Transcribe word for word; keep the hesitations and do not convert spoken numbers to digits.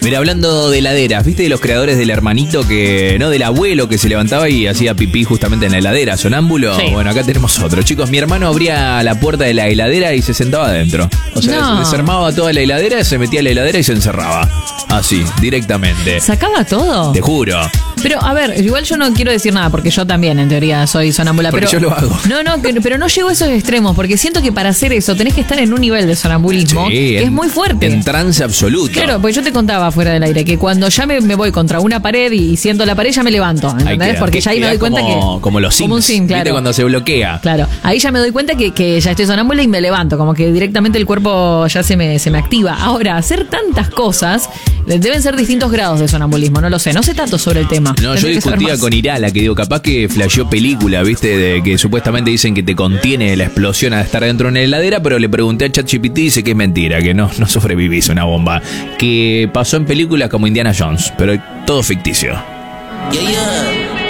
Mira, hablando de heladeras, ¿viste de los creadores del hermanito que, no, del abuelo que se levantaba y hacía pipí justamente en la heladera, sonámbulo? Sí. Bueno, acá tenemos otro. Chicos, mi hermano abría la puerta de la heladera y se sentaba adentro. O sea, No. desarmaba toda la heladera, se metía a la heladera y se encerraba. Así, directamente. ¿Sacaba todo? Te juro. Pero, a ver, igual yo no quiero decir nada, porque yo también, en teoría, soy sonámbula. Porque pero yo lo hago. No, no, que- pero no llego a esos extremos, porque siento que para hacer eso tenés que estar en un nivel de sonambulismo Sí, que en- es muy fuerte. En trance absoluto. Claro, porque yo te contaba fuera del aire que cuando ya me, me voy contra una pared y siento la pared ya me levanto, Ahí ¿entendés? queda. Porque ya ahí me Queda doy cuenta como, que... Como los Sims. Como un sim, ¿Viste claro. cuando se bloquea? Claro, ahí ya me doy cuenta que, que ya estoy sonámbula y me levanto, como que directamente el cuerpo ya se me, se me activa. Ahora, hacer tantas cosas, deben ser distintos grados de sonambulismo, no lo sé, no sé tanto sobre el tema. No, yo Tendré que saber discutía más. con Irala, que digo, capaz que flasheó película, ¿viste? De que supuestamente dicen que te contiene la explosión a estar dentro de una heladera, pero le pregunté a ChatGPT y dice que es mentira, que no, no sobrevivís a una bomba. Que pasó en películas como Indiana Jones, pero todo ficticio. Yeah, yeah.